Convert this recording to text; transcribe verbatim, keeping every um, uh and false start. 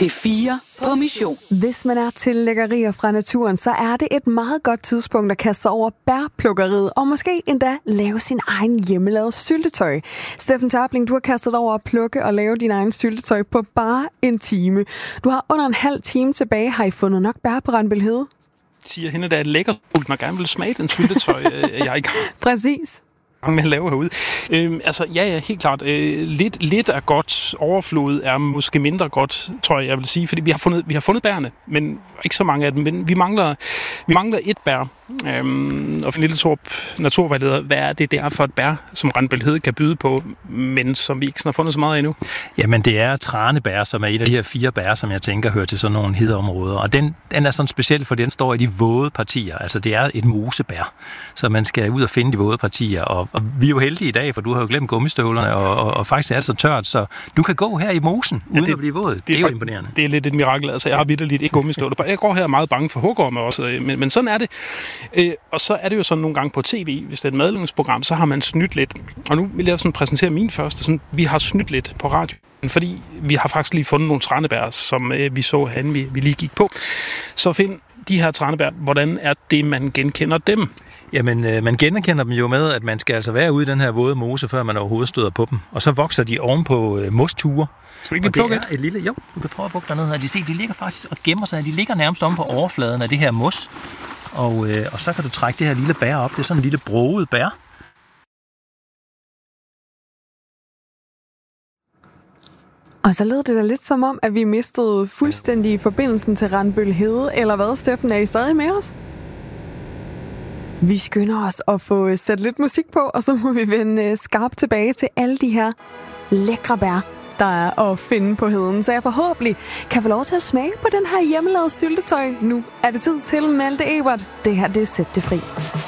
P fire på mission. Hvis man er til lækkerier fra naturen, så er det et meget godt tidspunkt at kaste sig over bærplukkeriet, og måske endda lave sin egen hjemmelavede syltetøj. Steffen Terpling, du har kastet over at plukke og lave din egen syltetøj på bare en time. Du har under en halv time tilbage. Har I fundet nok bær på Randbøl-Hede? Siger hende, der er lækkert, man gerne vil smage den syltetøj, jeg er i gang. Præcis. med at lave herude. Øhm, altså, ja, ja, helt klart. Øh, lidt, lidt er godt. Overflod er måske mindre godt, tror jeg, jeg vil sige. Fordi vi har fundet, vi har fundet bærene, men ikke så mange af dem. Men vi mangler, vi mangler et bær. Øhm, og for Lille Torp, naturvejleder, hvad er det der for et bær, som Randbøl-Hede kan byde på, men som vi ikke sådan har fundet så meget endnu? Jamen, det er tranebær, som er et af de her fire bær, som jeg tænker hører til sådan nogle hedeområder. Og den, den er sådan speciel, for den står i de våde partier. Altså, det er et mosebær, så man skal ud og finde de våde partier. Og, og vi er jo heldige i dag, for du har jo glemt gummistøvlerne, og, og, og faktisk er det så tørt, så du kan gå her i mosen, uden ja, det, at blive våd. Det, det er jo imponerende. Det er lidt et mirakel. Altså, jeg har vitterligt ikke gummistøvler. Jeg går her meget bange for hugorme også, men, men sådan er det. Øh, og så er det jo sådan nogle gange på tv, hvis det er et madlavningsprogram, så har man snydt lidt. Og nu vil jeg sådan præsentere min første. Sådan, vi har snydt lidt på radio, fordi vi har faktisk lige fundet nogle tranebær, som øh, vi så herinde, vi, vi lige gik på. Så find de her tranebær, hvordan er det, man genkender dem? Jamen, øh, man genkender dem jo med, at man skal altså være ude i den her våde mose, før man overhovedet støder på dem. Og så vokser de oven på øh, mosture. Skal vi ikke plukke et? et lille, jo, du kan prøve at plukke dernede her. De, se, de ligger faktisk og gemmer sig. De ligger nærmest omme på overfladen af det her mos. Og, øh, og så kan du trække det her lille bær op. Det er sådan en lille broget bær. Og så lød det da lidt som om, at vi mistede fuldstændig forbindelsen til Randbøl-Hede. Eller hvad, Steffen? Er I stadig med os? Vi skynder os at få sat lidt musik på, og så må vi vende skarpt tilbage til alle de her lækre bær, der er at finde på heden. Så jeg forhåbentlig kan få lov til at smage på den her hjemmelavede syltetøj. Nu er det tid til Malte Ebert. Det her, det er Sæt det fri.